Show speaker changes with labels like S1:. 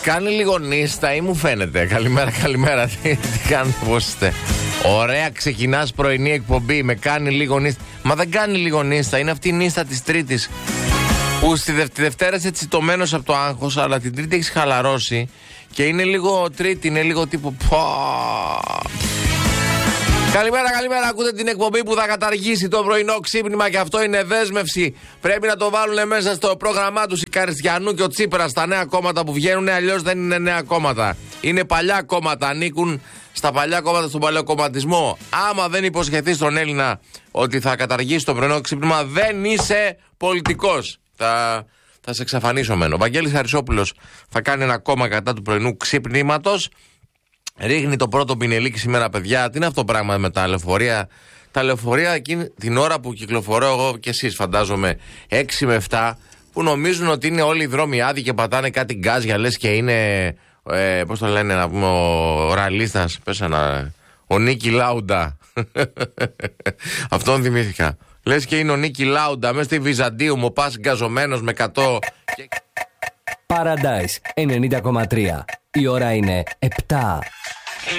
S1: κάνει λίγο νύστα ή μου φαίνεται? Καλημέρα. Τι κάνετε, πώς είστε? Ωραία, ξεκινάς πρωινή εκπομπή. Με κάνει λίγο νύστα. Μα δεν κάνει λίγο νύστα. Είναι αυτή η νύστα της Τρίτης. Που τη Δευτέρα είσαι τσιτωμένος από το άγχος, αλλά την Τρίτη έχεις χαλαρώσει. Και είναι λίγο Τρίτη, είναι λίγο τύπου. Καλημέρα, ακούτε την εκπομπή που θα καταργήσει το πρωινό ξύπνημα και αυτό είναι δέσμευση. Πρέπει να το βάλουν μέσα στο πρόγραμμά τους οι Καριστιανού και ο Τσίπρας, τα νέα κόμματα που βγαίνουν, αλλιώς δεν είναι νέα κόμματα. Είναι παλιά κόμματα, ανήκουν στα παλιά κόμματα, στον παλαιό κομματισμό. Άμα δεν υποσχεθείς στον Έλληνα ότι θα καταργήσει το πρωινό ξύπνημα, δεν είσαι πολιτικός. Θα σε εξαφανίσω μένω. Ο Βαγγέλης Χαρισόπουλος θα κάνει ένα κόμμα κατά του πρωινού ξύπνηματος. Ρίχνει το πρώτο πινελίκι σήμερα, παιδιά. Τι είναι αυτό το πράγμα με τα λεωφορεία? Τα λεωφορεία εκείνη την ώρα που κυκλοφορώ εγώ και εσείς, φαντάζομαι, 6 με 7, που νομίζουν ότι είναι όλοι οι δρόμοι άδειοι και πατάνε κάτι γκάζια, λες και είναι. Πώς το λένε, να πούμε, ο ραλίστας. Ο Νίκη Λάουντα. Αυτόν θυμήθηκα. Λες και είναι ο Νίκη Λάουντα μέσα στη Βυζαντίου μου, πας γκαζωμένος με 100.
S2: Paradise 90,3. Η ώρα είναι 7.